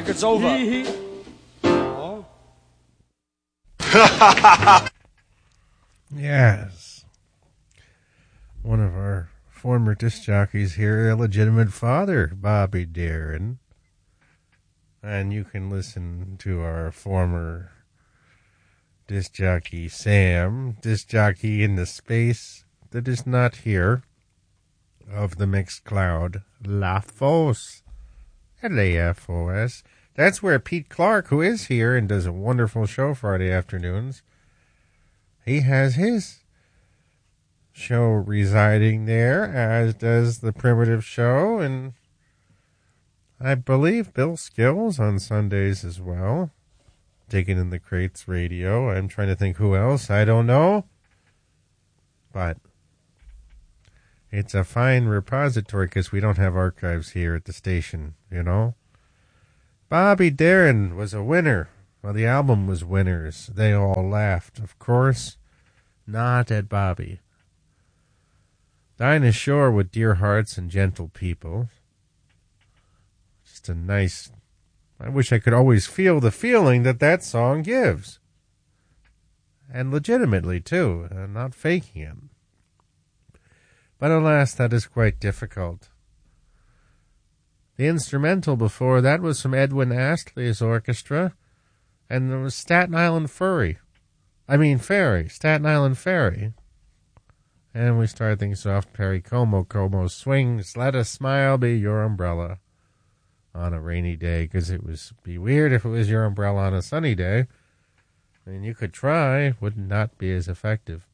record's over. Oh. Yes. One of our former disc jockeys here, illegitimate father, Bobby Darin. And you can listen to our former disc jockey, Sam, disc jockey in the space that is not here, of the mixed cloud, LaFos, L-A-F-O-S. That's where Pete Clark, who is here and does a wonderful show Friday afternoons, he has his show residing there, as does the Primitive Show, and I believe Bill Skills on Sundays as well. Digging in the Crates Radio. I'm trying to think who else. I don't know. But it's a fine repository because we don't have archives here at the station, you know. Bobby Darin was a winner. Well, the album was Winners. They all laughed. Of course, not at Bobby. Dinah Shore with Dear Hearts and Gentle People. Just a nice... I wish I could always feel the feeling that that song gives. And legitimately, too, not faking it. But alas, that is quite difficult. The instrumental before that was from Edwin Astley's orchestra, and there was Staten Island Ferry. Staten Island Ferry. And we started things off, Perry Como Swings, Let a Smile Be Your Umbrella. On a rainy day, because it would be weird if it was your umbrella on a sunny day. I mean, you could try, would not be as effective.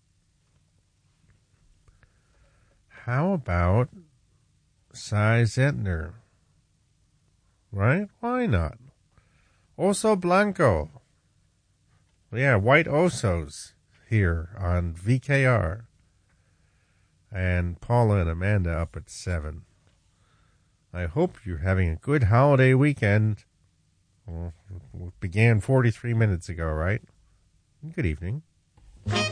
How about Cy Zentner? Right? Why not? Oso Blanco. Yeah, White Osos here on VKR. And Paula and Amanda up at 7. I hope you're having a good holiday weekend. Well, it began 43 minutes ago, right? Good evening.